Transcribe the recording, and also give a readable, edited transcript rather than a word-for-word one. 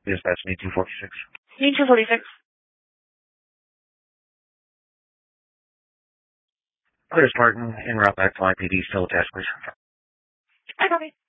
Dispatch, need 246. Need 246. Clear Spartan, en route back to IPD, still attached, please. I copy.